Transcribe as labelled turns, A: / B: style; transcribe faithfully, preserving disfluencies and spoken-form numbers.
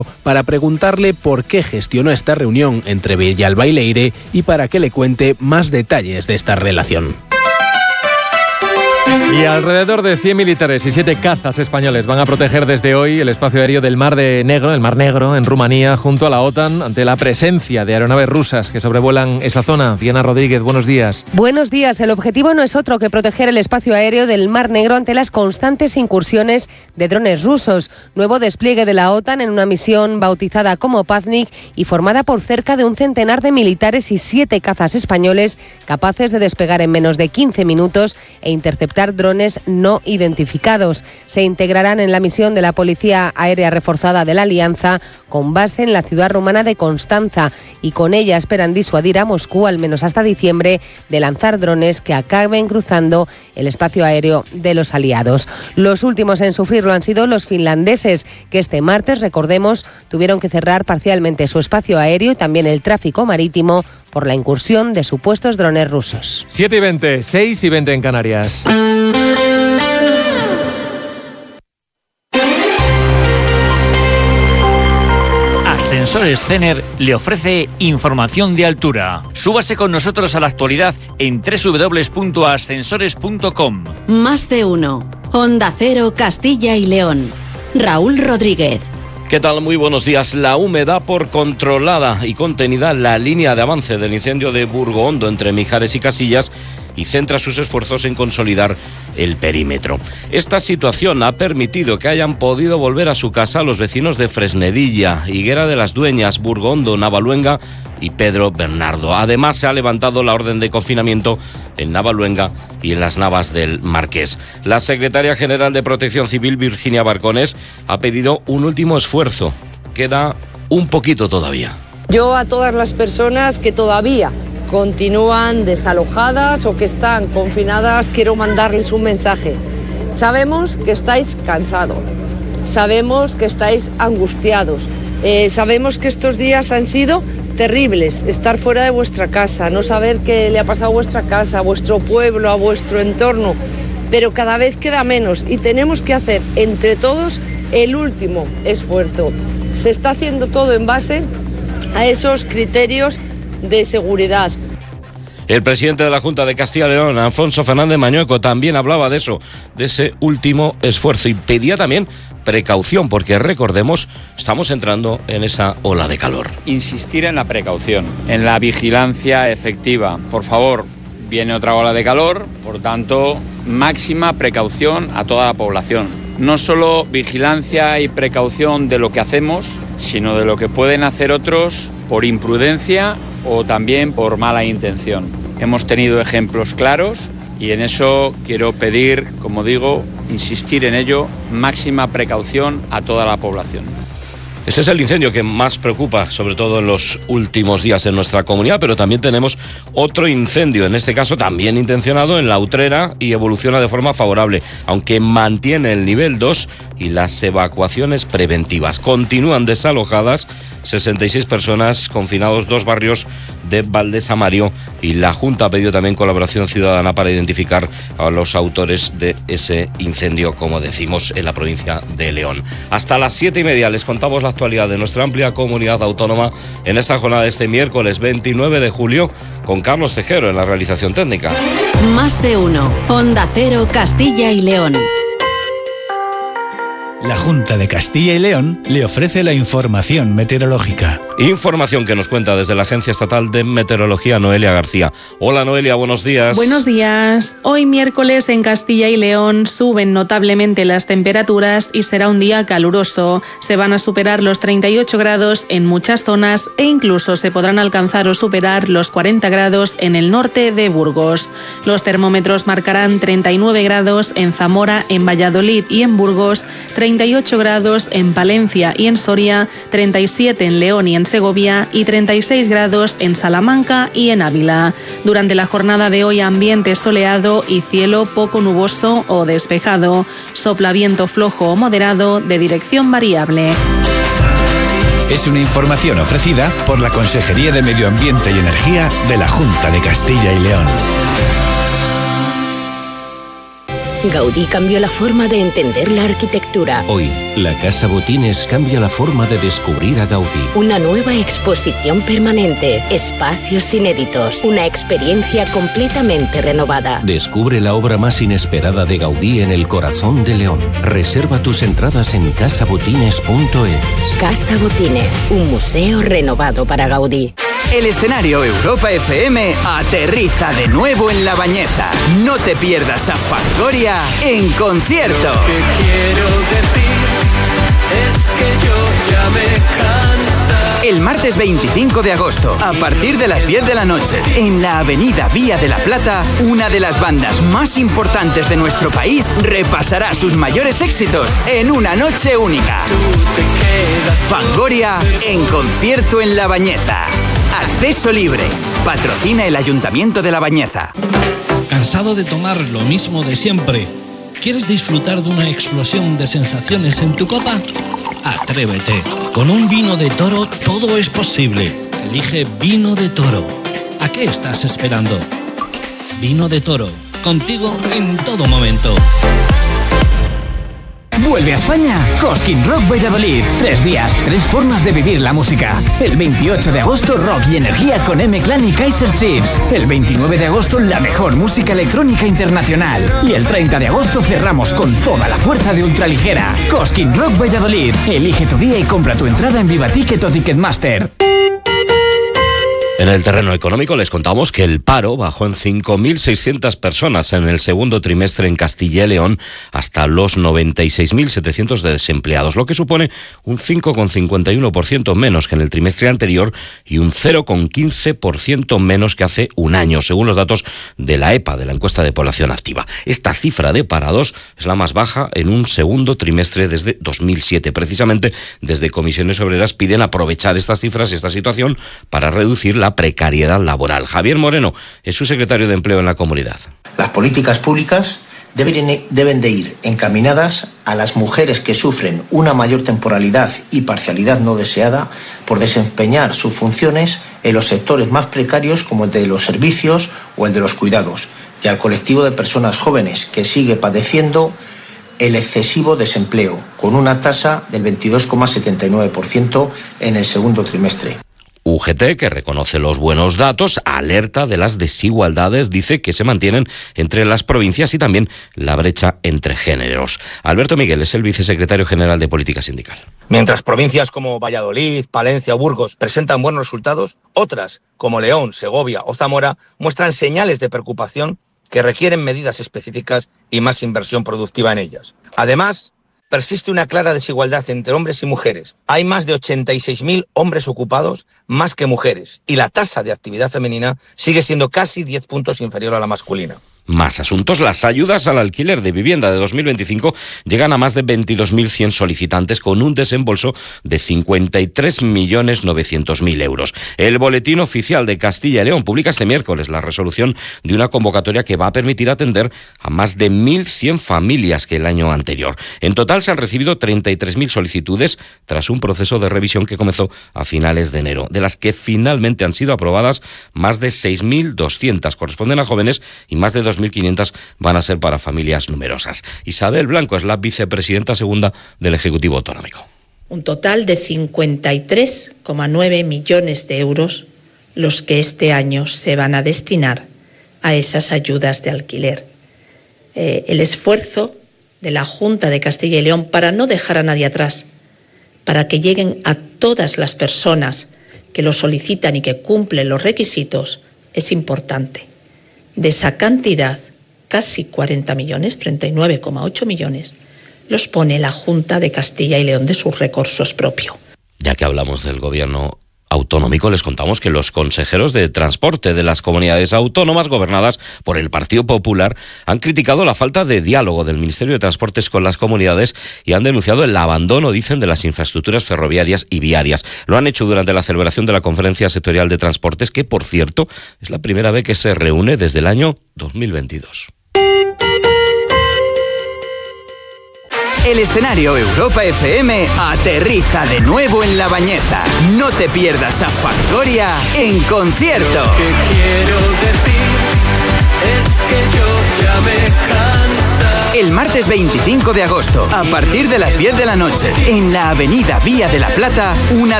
A: para preguntarle por qué gestionó esta reunión entre Villalba y Leire y para que le cuente más detalles de esta relación.
B: Y alrededor de cien militares y siete cazas españoles van a proteger desde hoy el espacio aéreo del Mar de Negro, el Mar Negro, en Rumanía, junto a la OTAN, ante la presencia de aeronaves rusas que sobrevuelan esa zona. Diana Rodríguez, buenos días.
C: Buenos días. El objetivo no es otro que proteger el espacio aéreo del Mar Negro ante las constantes incursiones de drones rusos. Nuevo despliegue de la OTAN en una misión bautizada como Paznik y formada por cerca de un centenar de militares y siete cazas españoles capaces de despegar en menos de quince minutos e interceptar drones no identificados. Se integrarán en la misión de la Policía Aérea Reforzada de la Alianza con base en la ciudad rumana de Constanza y con ella esperan disuadir a Moscú, al menos hasta diciembre, de lanzar drones que acaben cruzando el espacio aéreo de los aliados. Los últimos en sufrirlo han sido los finlandeses, que este martes, recordemos, tuvieron que cerrar parcialmente su espacio aéreo y también el tráfico marítimo por la incursión de supuestos drones rusos.
B: siete y veinte, seis y veinte en Canarias.
D: Ascensores Cener le ofrece información de altura. Súbase con nosotros a la actualidad en doble u doble u doble u punto ascensores punto com.
E: Más de uno. Onda Cero, Castilla y León. Raúl Rodríguez.
F: ¿Qué tal? Muy buenos días. La UME da por controlada y contenida la línea de avance del incendio de Burgoondo entre Mijares y Casillas y centra sus esfuerzos en consolidar el perímetro. Esta situación ha permitido que hayan podido volver a su casa los vecinos de Fresnedilla, Higuera de las Dueñas, Burgoondo, Navaluenga y Pedro Bernardo. Además, se ha levantado la orden de confinamiento en Navaluenga y en las Navas del Marqués. La secretaria general de Protección Civil, Virginia Barcones, ha pedido un último esfuerzo. Queda un poquito todavía.
G: Yo a todas las personas que todavía continúan desalojadas o que están confinadas, quiero mandarles un mensaje. Sabemos que estáis cansados, sabemos que estáis angustiados, eh, sabemos que estos días han sido terribles, estar fuera de vuestra casa, no saber qué le ha pasado a vuestra casa, a vuestro pueblo, a vuestro entorno, pero cada vez queda menos y tenemos que hacer entre todos el último esfuerzo. Se está haciendo todo en base a esos criterios de seguridad.
F: El presidente de la Junta de Castilla y León, Alfonso Fernández Mañueco, también hablaba de eso, de ese último esfuerzo y pedía también precaución, porque recordemos, estamos entrando en esa ola de calor.
H: Insistir en la precaución, en la vigilancia efectiva. Por favor, viene otra ola de calor, por tanto, máxima precaución a toda la población. No solo vigilancia y precaución de lo que hacemos, sino de lo que pueden hacer otros por imprudencia o también por mala intención. Hemos tenido ejemplos claros y en eso quiero pedir, como digo, insistir en ello, máxima precaución a toda la población.
F: Ese es el incendio que más preocupa, sobre todo en los últimos días en nuestra comunidad, pero también tenemos otro incendio, en este caso también intencionado en La Utrera y evoluciona de forma favorable, aunque mantiene el nivel dos y las evacuaciones preventivas. Continúan desalojadas sesenta y seis personas, confinados dos barrios de Valdesamario, y la Junta ha pedido también colaboración ciudadana para identificar a los autores de ese incendio, como decimos, en la provincia de León. Hasta las siete y media les contamos la actualidad de nuestra amplia comunidad autónoma en esta jornada de este miércoles veintinueve de julio con Carlos Tejero en la realización técnica.
E: Más de uno. Onda Cero, Castilla y León.
I: La Junta de Castilla y León le ofrece la información meteorológica.
F: Información que nos cuenta desde la Agencia Estatal de Meteorología, Noelia García. Hola Noelia, buenos días.
J: Buenos días. Hoy miércoles en Castilla y León suben notablemente las temperaturas y será un día caluroso. Se van a superar los treinta y ocho grados en muchas zonas e incluso se podrán alcanzar o superar los cuarenta grados en el norte de Burgos. Los termómetros marcarán treinta y nueve grados en Zamora, en Valladolid y en Burgos, treinta y ocho grados en Palencia y en Soria, treinta y siete en León y en Segovia y treinta y seis grados en Salamanca y en Ávila. Durante la jornada de hoy ambiente soleado y cielo poco nuboso o despejado. Sopla viento flojo o moderado de dirección variable.
I: Es una información ofrecida por la Consejería de Medio Ambiente y Energía de la Junta de Castilla y León.
K: Gaudí cambió la forma de entender la arquitectura.
L: Hoy, la Casa Botines cambia la forma de descubrir a Gaudí.
K: Una nueva exposición permanente, espacios inéditos, una experiencia completamente renovada.
L: Descubre la obra más inesperada de Gaudí en el corazón de León. Reserva tus entradas en casa botines punto es.
K: Casa Botines, un museo renovado para Gaudí.
M: El escenario Europa F M aterriza de nuevo en La Bañeza. No te pierdas a Fangoria en concierto.
N: Lo que quiero decir es que yo ya me cansa.
M: El martes veinticinco de agosto, a partir de las diez de la noche, en la avenida Vía de la Plata, una de las bandas más importantes de nuestro país repasará sus mayores éxitos en una noche única. Fangoria en concierto en La Bañeza. Acceso libre. Patrocina el Ayuntamiento de La Bañeza.
O: ¿Cansado de tomar lo mismo de siempre? ¿Quieres disfrutar de una explosión de sensaciones en tu copa? Atrévete. Con un vino de Toro todo es posible. Elige Vino de Toro. ¿A qué estás esperando? Vino de Toro. Contigo en todo momento.
P: Vuelve a España Cosquín Rock Valladolid. Tres días, tres formas de vivir la música. El veintiocho de agosto, rock y energía con M-Clan y Kaiser Chiefs. El veintinueve de agosto, la mejor música electrónica internacional. Y el treinta de agosto cerramos con toda la fuerza de Ultraligera. Cosquín Rock Valladolid. Elige tu día y compra tu entrada en Viva Ticket o Ticketmaster.
F: En el terreno económico les contamos que el paro bajó en cinco mil seiscientas personas en el segundo trimestre en Castilla y León hasta los noventa y seis mil setecientos de desempleados, lo que supone un cinco coma cincuenta y uno por ciento menos que en el trimestre anterior y un cero coma quince por ciento menos que hace un año, según los datos de la EPA, de la encuesta de población activa. Esta cifra de parados es la más baja en un segundo trimestre desde dos mil siete. Precisamente desde Comisiones Obreras piden aprovechar estas cifras y esta situación para reducir la precariedad laboral. Javier Moreno es su secretario de Empleo en la comunidad.
Q: Las políticas públicas deben, deben de ir encaminadas a las mujeres que sufren una mayor temporalidad y parcialidad no deseada por desempeñar sus funciones en los sectores más precarios como el de los servicios o el de los cuidados, y al colectivo de personas jóvenes que sigue padeciendo el excesivo desempleo, con una tasa del veintidós coma setenta y nueve por ciento en el segundo trimestre.
F: U G T, que reconoce los buenos datos, alerta de las desigualdades, dice que se mantienen entre las provincias y también la brecha entre géneros. Alberto Miguel es el vicesecretario general de Política Sindical.
R: Mientras provincias como Valladolid, Palencia o Burgos presentan buenos resultados, otras como León, Segovia o Zamora muestran señales de preocupación que requieren medidas específicas y más inversión productiva en ellas. Además, persiste una clara desigualdad entre hombres y mujeres. Hay más de ochenta y seis mil hombres ocupados, más que mujeres, y la tasa de actividad femenina sigue siendo casi diez puntos inferior a la masculina.
F: Más asuntos. Las ayudas al alquiler de vivienda de dos mil veinticinco llegan a más de veintidós mil cien solicitantes con un desembolso de cincuenta y tres millones novecientos mil euros. El Boletín Oficial de Castilla y León publica este miércoles la resolución de una convocatoria que va a permitir atender a más de mil cien familias que el año anterior. En total se han recibido treinta y tres mil solicitudes tras un proceso de revisión que comenzó a finales de enero, de las que finalmente han sido aprobadas más de seis mil doscientas, corresponden a jóvenes, y más de dos mil quinientas van a ser para familias numerosas. Isabel Blanco es la vicepresidenta segunda del Ejecutivo Autonómico.
S: Un total de cincuenta y tres coma nueve millones de euros los que este año se van a destinar a esas ayudas de alquiler. Eh, el esfuerzo de la Junta de Castilla y León para no dejar a nadie atrás, para que lleguen a todas las personas que lo solicitan y que cumplen los requisitos, es importante. De esa cantidad, casi cuarenta millones, treinta y nueve coma ocho millones, los pone la Junta de Castilla y León de sus recursos propios.
F: Ya que hablamos del gobierno autonómico, les contamos que los consejeros de transporte de las comunidades autónomas gobernadas por el Partido Popular han criticado la falta de diálogo del Ministerio de Transportes con las comunidades y han denunciado el abandono, dicen, de las infraestructuras ferroviarias y viarias. Lo han hecho durante la celebración de la Conferencia Sectorial de Transportes, que, por cierto, es la primera vez que se reúne desde el año dos mil veintidós.
M: El escenario Europa F M aterriza de nuevo en La Bañeza. No te pierdas a Fangoria en concierto.
N: Lo que quiero decir es que yo ya me cansa.
M: El martes veinticinco de agosto, a partir de las diez de la noche, en la Avenida Vía de la Plata, una